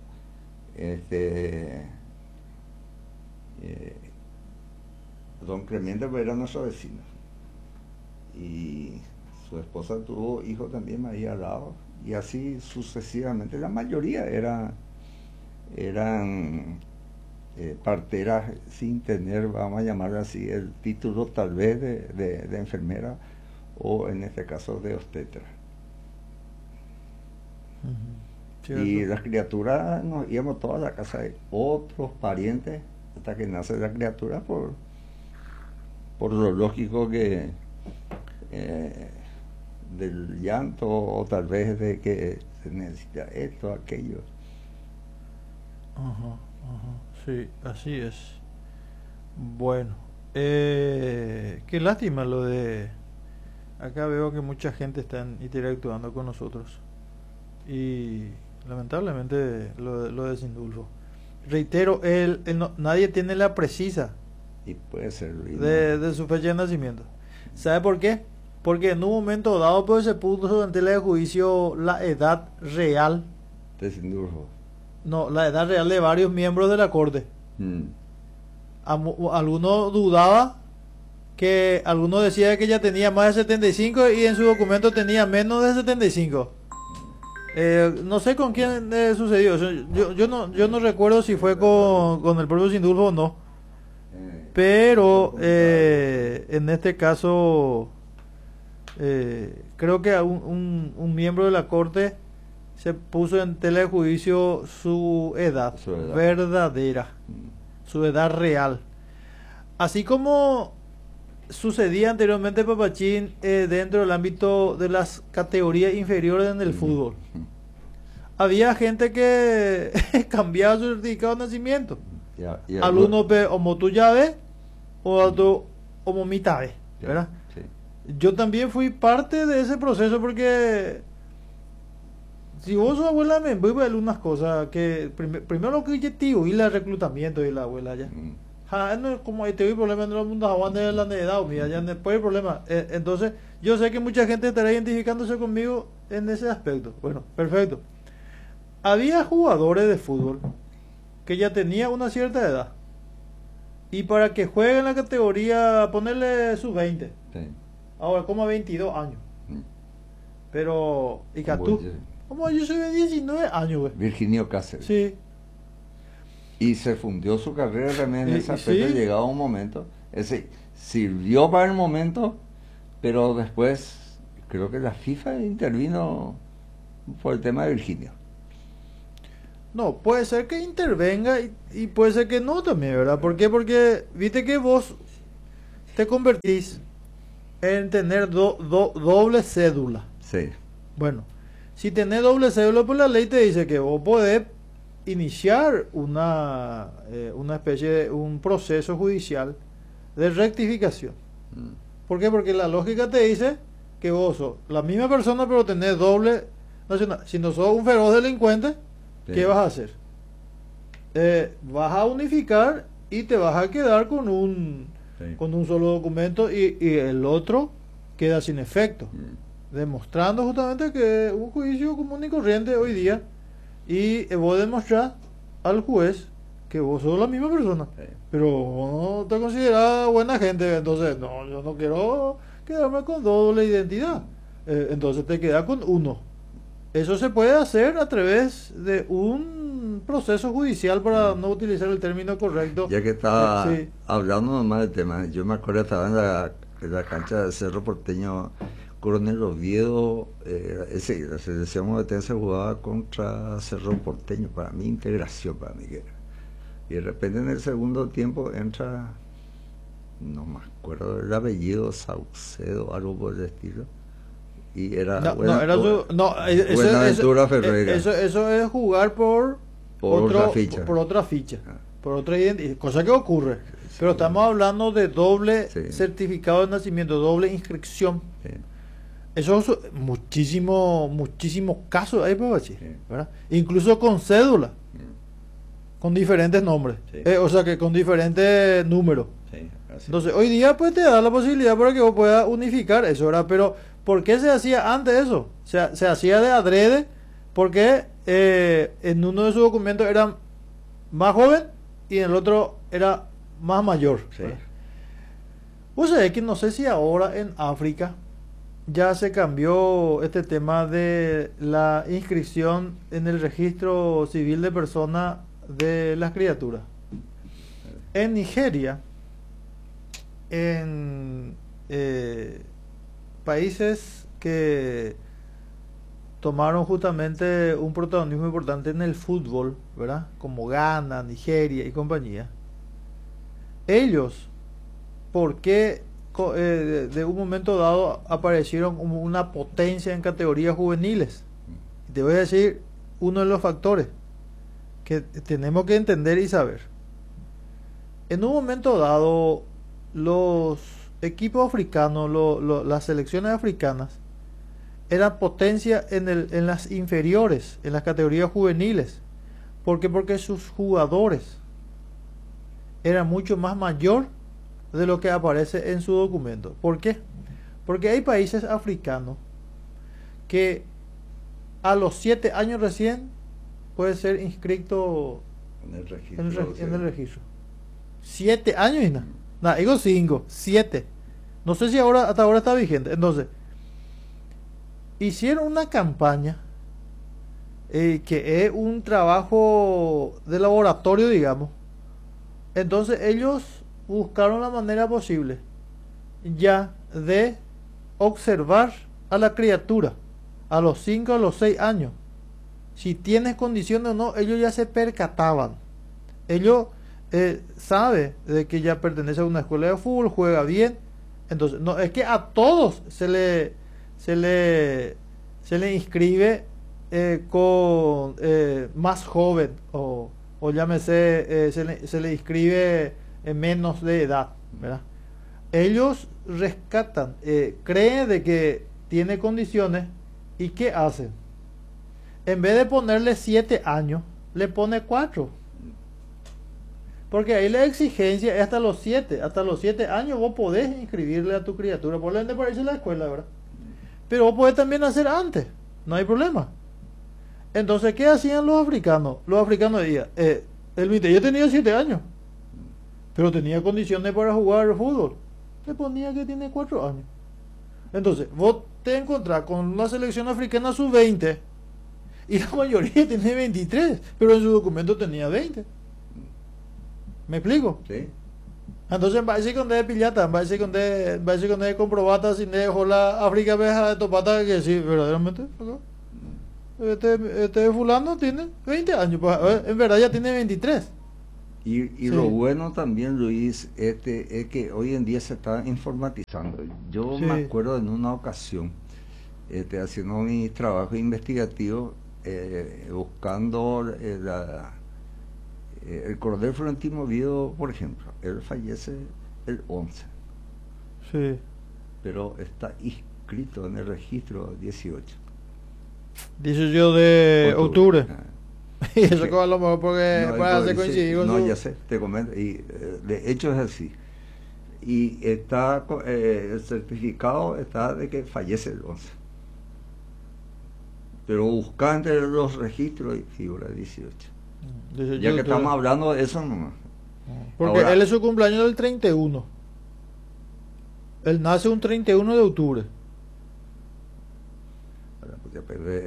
don Clemente, que era nuestro vecino. Y su esposa tuvo hijos también ahí al lado. Y así sucesivamente. La mayoría eran parteras sin tener, vamos a llamarlo así, el título tal vez de enfermera o en este caso de obstetra. Uh-huh. Y las criaturas nos íbamos toda la casa de otros parientes hasta que nace la criatura por lo lógico que del llanto o tal vez de que se necesita esto, aquello. Ajá, ajá. Sí, así es. Bueno, qué lástima lo de... Acá veo que mucha gente está interactuando con nosotros. Y lamentablemente lo de Sindulfo. Reitero, nadie tiene la precisa Y puede ser de su fecha de nacimiento. ¿Sabe por qué? Porque en un momento dado pues se puso en tela de juicio la edad real. de Sindulfo. No, la edad real de varios miembros de la corte. Alguno dudaba, que alguno decía que ya tenía más de 75 y en su documento tenía menos de 75. No sé con quién sucedió. O sea, yo no recuerdo si fue con el propio Sindulfo o no. Pero en este caso creo que un miembro de la corte se puso en tela de juicio su edad verdadera, su edad real. Así como sucedía anteriormente, papachín, dentro del ámbito de las categorías inferiores en el fútbol. Había gente que cambiaba su certificado de nacimiento. Algunos como tu llave o otro como mi llave, ¿verdad? Sí. Yo también fui parte de ese proceso porque si vos sos abuela me voy a ver unas cosas que primero lo que yo tío y el reclutamiento de la abuela ya. No, como te vi problema en el mundo de la edad, mira, ya después el problema. Entonces, yo sé que mucha gente estará identificándose conmigo en ese aspecto. Bueno, perfecto. Había jugadores de fútbol que ya tenían una cierta edad. Y para que jueguen en la categoría, ponerle sub-20. Sí. Ahora, como 22 años. Pero, ¿y que tú? Como yo soy de 19 años, güey. Virginio Cáceres. Sí. Y se fundió su carrera también en ese aspecto, sí. llegado un momento. Sirvió para el momento, pero después creo que la FIFA intervino por el tema de Virginio. No, puede ser que intervenga y puede ser que no también, ¿verdad? ¿Por qué? Porque viste que vos te convertís en tener doble cédula. Sí. Bueno, si tenés doble cédula, pues la ley te dice que vos podés iniciar una especie de un proceso judicial de rectificación. ¿Por qué? Porque la lógica te dice que vos sos la misma persona pero tenés doble nacional. Si no sos un feroz delincuente, ¿qué vas a hacer? Vas a unificar y te vas a quedar con un solo documento y el otro queda sin efecto, demostrando justamente que es un juicio común y corriente hoy día y vos demostrás al juez que vos sos la misma persona, pero vos no te considerás buena gente, entonces no, yo no quiero quedarme con doble identidad, entonces te quedas con uno. Eso se puede hacer a través de un proceso judicial, para no utilizar el término correcto. Ya que estaba hablando nomás del tema, yo me acuerdo que estaba en la cancha del Cerro Porteño, Coronel Oviedo, la selección moretense jugaba contra Cerro Porteño, para mí integración, para mí que era. Y de repente en el segundo tiempo entra, no me acuerdo el apellido, Saucedo, algo por el estilo. Y era Buenaventura Ferreira. Eso es jugar por otra ficha. Por otra identidad, cosa que ocurre. Pero estamos hablando de doble certificado de nacimiento, doble inscripción. Eso es muchísimos casos hay, ¿verdad? Incluso con cédula, con diferentes nombres, o sea que con diferentes números. Entonces hoy día pues te da la posibilidad para que vos puedas unificar eso, ¿verdad? Pero ¿por qué se hacía antes eso? Se hacía de adrede porque en uno de sus documentos era más joven y en el otro era más mayor. Vos sabés que no sé si ahora en África ya se cambió este tema de la inscripción en el registro civil de personas de las criaturas. En Nigeria, en países que tomaron justamente un protagonismo importante en el fútbol, ¿verdad? Como Ghana, Nigeria y compañía. Ellos, ¿por qué de un momento dado aparecieron como una potencia en categorías juveniles? Te voy a decir uno de los factores que tenemos que entender y saber. En un momento dado, los equipos africanos, las selecciones africanas, eran potencia en las inferiores, en las categorías juveniles. ¿Por qué? Porque sus jugadores eran mucho más mayor de lo que aparece en su documento. ¿Por qué? Porque hay países africanos que a los 7 años recién puede ser inscrito en el registro. 7 años y nada. Nada, digo 5, 7. No sé si hasta ahora está vigente. Entonces, hicieron una campaña que es un trabajo de laboratorio, digamos. Entonces ellos buscaron la manera posible ya de observar a la criatura a los 5 a los 6 años. Si tienes condiciones o no, ellos ya se percataban. Ellos saben de que ya pertenece a una escuela de fútbol, juega bien. Entonces, no es que a todos se le inscribe con más joven o llámese, se le inscribe menos de edad, ¿verdad? Ellos rescatan, creen de que tiene condiciones y ¿qué hacen? En vez de ponerle 7 años, le pone 4. Porque ahí la exigencia es hasta los 7. Hasta los 7 años vos podés inscribirle a tu criatura. Por ende para irse a la escuela, ¿verdad? Pero vos podés también hacer antes. No hay problema. Entonces, ¿qué hacían los africanos? Los africanos decían, yo tenía 7 años. Pero tenía condiciones para jugar al fútbol. Le ponía que tiene 4 años. Entonces, vos te encontrás con una selección africana sub-20 y la mayoría tiene 23, pero en su documento tenía 20. ¿Me explico? Sí. Entonces, va a decir con de pillata, va a decir con de comprobata, sin de la África veja de topata, que sí, verdaderamente. este fulano tiene 20 años, pues, en verdad ya tiene 23. Y Sí. lo bueno también, Luis, es que hoy en día se está informatizando. Yo Sí. me acuerdo en una ocasión, haciendo mi trabajo investigativo, buscando el coronel Florentino Oviedo, por ejemplo. Él fallece el 11, Sí. pero está inscrito en el registro 18. 18 de octubre. Ah. Y eso que a lo mejor porque No, para dice- hacer coincidir con no, su... ya sé, te comento, y de hecho es así. Y está el certificado está de que fallece el 11. Pero busca entre los registros y figura 18. 18 Ya de que octubre. estamos hablando de eso nomás. Porque Ahora- él es su cumpleaños del 31. Él nace un 31 de octubre. Ahora, pues,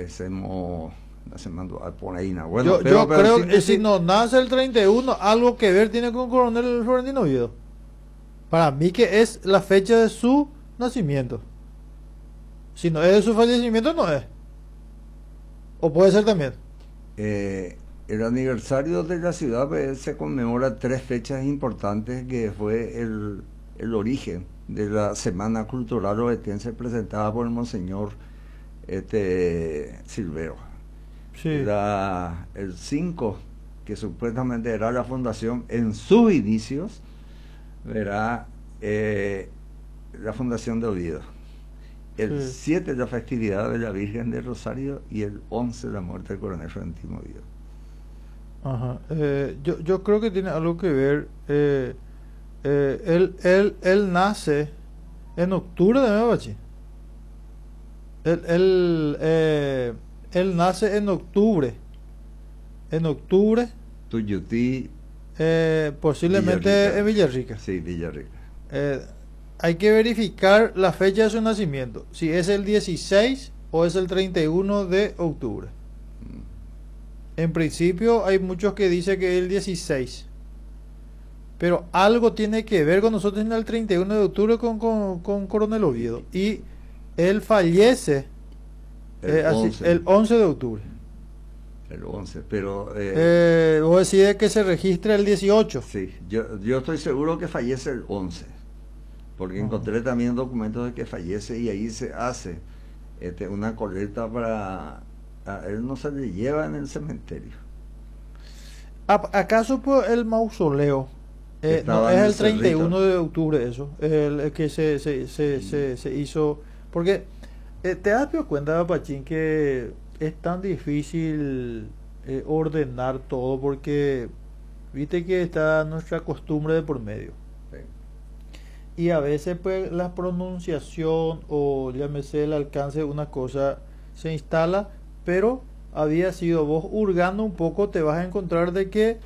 se mandó a poner ahí, ¿no? Bueno, Yo creo sin que si decir- no nace el 31, algo que ver tiene con Coronel Florentino Oviedo. Para mí que es la fecha de su nacimiento. Si no es de su fallecimiento, no es. O puede ser también. El aniversario de la ciudad, pues, se conmemora 3 fechas importantes, que fue el origen de la Semana Cultural Ovetense presentada por el Monseñor Silvero. Sí. El 5, que supuestamente era la fundación en sus inicios, verá la fundación de Oviedo. El Sí. 7 la festividad de la Virgen del Rosario y el 11 la muerte del coronel Florentino Oviedo. Ajá. Yo creo que tiene algo que ver. Él nace en octubre de Mebachi. Él nace en octubre. En octubre, Tuyutí, posiblemente Villarrica. en Villarrica. Sí, Villarrica. Hay que verificar la fecha de su nacimiento. Si es el 16 o es el 31 de octubre. En principio hay muchos que dicen que es el 16. Pero algo tiene que ver con nosotros en el 31 de octubre con Coronel Oviedo. Y él fallece el 11 de octubre. El 11, pero... Vos decís que se registra el 18. Sí, yo estoy seguro que fallece el 11, porque encontré también documentos de que fallece y ahí se hace una colecta para... A él no se le lleva en el cementerio. ¿Acaso pues, el mausoleo? No, Estaba es en el el Cerrito. 31 de octubre eso, el que se hizo. Porque te das cuenta, Pachín, que es tan difícil ordenar todo porque viste que está nuestra costumbre de por medio. Sí. Y a veces pues la pronunciación o llámese el alcance de una cosa se instala, pero había sido vos hurgando un poco, te vas a encontrar de que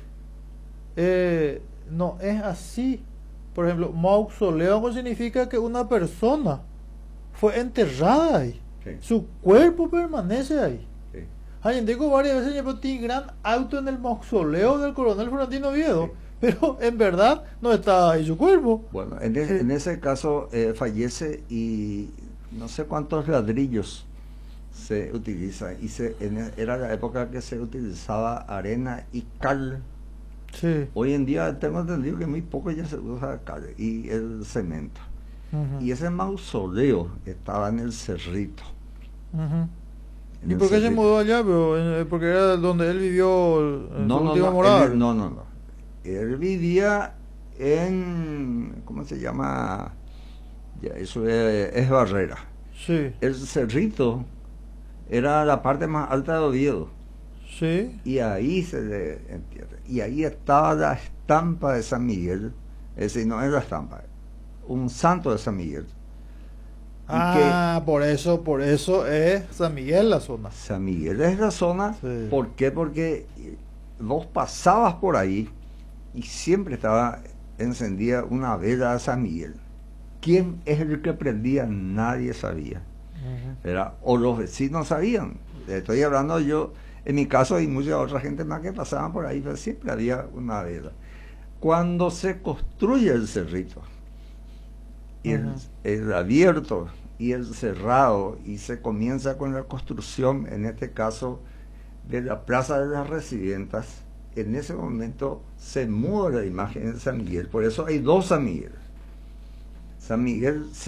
no es así. Por ejemplo, mausoleo no significa que una persona fue enterrada ahí. Sí. Su cuerpo permanece ahí. Sí. Hay digo varias veces llevó un gran auto en el mausoleo del coronel Florentino Oviedo, Sí. pero en verdad no está ahí su cuerpo. Bueno, en ese caso fallece y no sé cuántos ladrillos se utilizan. Era la época que se utilizaba arena y cal. Sí. Hoy en día tengo entendido que muy poco ya se usa cal y el cemento. Ujú. Y ese mausoleo estaba en el Cerrito. Ujú. En ¿Y el por qué se Cerrito. mudó allá? Porque era donde él vivió en su última morada. No. Él vivía en, ¿cómo se llama? Ya, eso es Barrera. Sí, El Cerrito era la parte más alta de Oviedo. sí. Y ahí se le entierra. Y ahí estaba la estampa de San Miguel. Es decir, no es la estampa, un santo de San Miguel. Por eso es San Miguel la zona. San Miguel es la zona. Sí. ¿Por qué? Porque vos pasabas por ahí y siempre estaba encendida una vela a San Miguel. ¿Quién es el que prendía? Nadie sabía. Era, o los vecinos sabían. Estoy hablando yo, en mi caso, y mucha otra gente más que pasaban por ahí, pero siempre había una vela. Cuando se construye el Cerrito, el, el abierto y el cerrado, y se comienza con la construcción, en este caso, de la Plaza de las Residentas. En ese momento se muda la imagen de San Miguel, por eso hay dos San Miguel. San Miguel